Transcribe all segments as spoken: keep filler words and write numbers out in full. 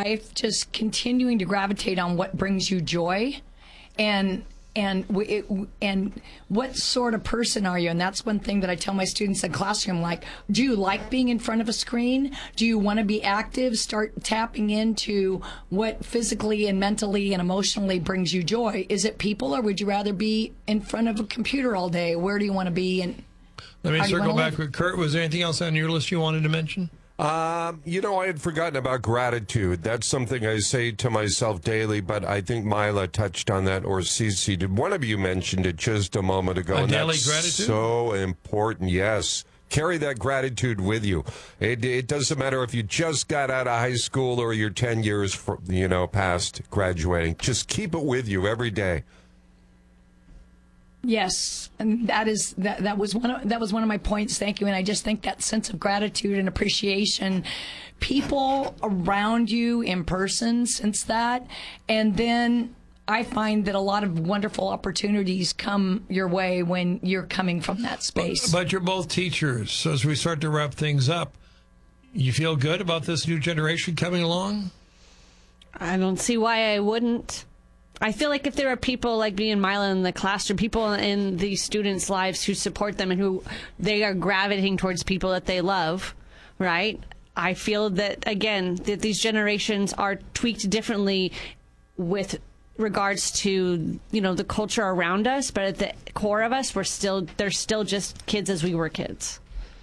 life, just continuing to gravitate on what brings you joy, and and we, it, and what sort of person are you? And that's one thing that I tell my students in classroom, like, do you like being in front of a screen? Do you want to be active? Start tapping into what physically and mentally and emotionally brings you joy. Is it people, or would you rather be in front of a computer all day? Where do you want to be? And let me circle back live? with Kurt. Was there anything else on your list you wanted to mention? Um, you know, I had forgotten about gratitude. That's something I say to myself daily, but I think Mila touched on that, or Cece did. One of you mentioned it just a moment ago. A and daily that's gratitude? so important, yes. Carry that gratitude with you. It, it doesn't matter if you just got out of high school or you're ten years, for, you know, past graduating. Just keep it with you every day. Yes, and that is that. That was one. Of, that was one of my points. Thank you. And I just think that sense of gratitude and appreciation, people around you in person sense that, and then I find that a lot of wonderful opportunities come your way when you're coming from that space. But, but you're both teachers, so as we start to wrap things up, you feel good about this new generation coming along? I don't see why I wouldn't. I feel like if there are people like me and Mila in the classroom, people in these students' lives who support them and who they are gravitating towards people that they love, right? I feel that, again, that these generations are tweaked differently with regards to, you know, the culture around us, but at the core of us, we're still, they're still just kids as we were kids.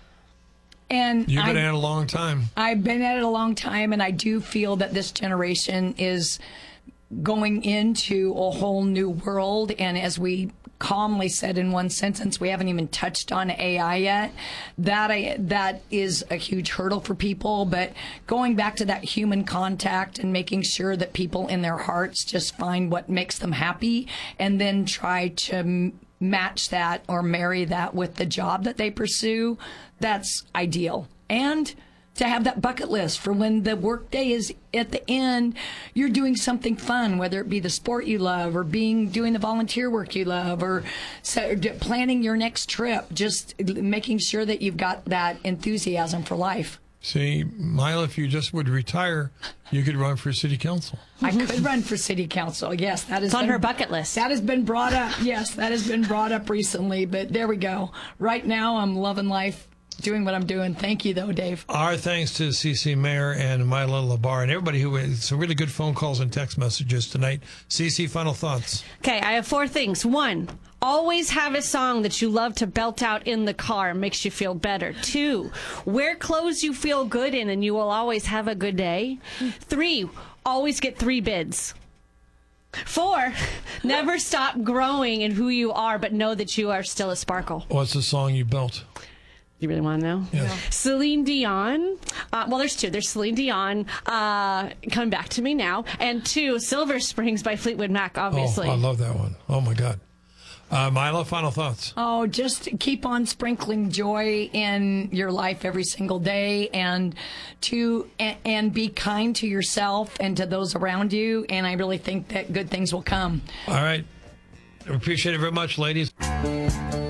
And You've been I, at it a long time. I've been at it a long time, and I do feel that this generation is going into a whole new world. And as we calmly said in one sentence, we haven't even touched on A I yet. That I, that is a huge hurdle for people. But going back to that human contact and making sure that people in their hearts just find what makes them happy, and then try to m- match that or marry that with the job that they pursue, that's ideal. And to have that bucket list for when the workday is at the end, you're doing something fun, whether it be the sport you love or being doing the volunteer work you love, or so, planning your next trip, just making sure that you've got that enthusiasm for life. See, Mila, if you just would retire, you could run for city council. I could run for city council. Yes, that is It's on her bucket list. That has been brought up. Yes, that has been brought up recently. But there we go. Right now, I'm loving life, doing what I'm doing. Thank you, though, Dave. Our thanks to Cece Mayer and Mila Labar and everybody who had some really good phone calls and text messages tonight. Cece, final thoughts. Okay, I have four things. One, always have a song that you love to belt out in the car. Makes you feel better. Two, wear clothes you feel good in and you will always have a good day. Three, always get three bids. Four, never stop growing in who you are, but know that you are still a sparkle. What's the song you built? You really want to know? Yes. Celine Dion. Uh, well, there's two. There's Celine Dion, uh, Come Back to Me Now, and two, Silver Springs by Fleetwood Mac, obviously. Oh, I love that one. Oh, my God. Uh, Mila, final thoughts. Oh, just keep on sprinkling joy in your life every single day, and to and, and be kind to yourself and to those around you. And I really think that good things will come. All right. I appreciate it very much, ladies.